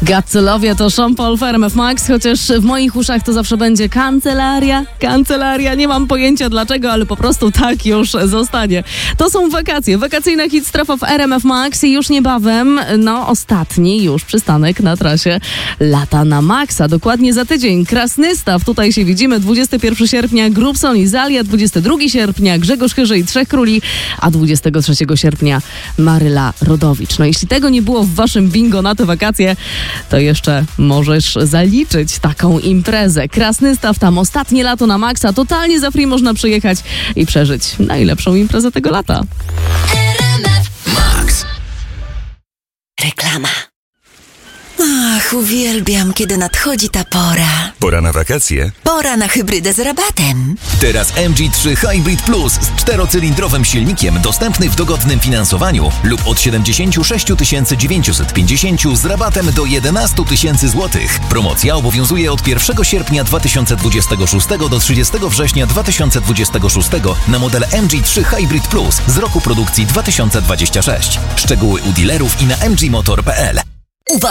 Got to Love You to Sean Paul w RMF Max, chociaż w moich uszach to zawsze będzie kancelaria. Nie mam pojęcia dlaczego, ale po prostu tak już zostanie. To są wakacje, wakacyjna hit strefa w RMF Max i już niebawem, ostatni już przystanek na trasie Lata na Maxa. Dokładnie za tydzień Krasnystaw, tutaj się widzimy, 21 sierpnia Grubson i Zalia, 22 sierpnia Grzegorz Chyży i Trzech Króli, a 23 sierpnia Maryla Rodowicz. Jeśli tego nie było w waszym bingo na te wakacje, to jeszcze możesz zaliczyć taką imprezę. Krasnystaw, tam ostatnie lato na maksa, totalnie za free można przyjechać i przeżyć najlepszą imprezę tego lata. Max. Reklama. Ach, uwielbiam, kiedy nadchodzi ta pora. Pora na wakacje? Pora na hybrydę z rabatem. Teraz MG3 Hybrid Plus z 4-cylindrowym silnikiem dostępny w dogodnym finansowaniu lub od 76 950 z rabatem do 11 000 złotych. Promocja obowiązuje od 1 sierpnia 2026 do 30 września 2026 na model MG3 Hybrid Plus z roku produkcji 2026. Szczegóły u dealerów i na mgmotor.pl.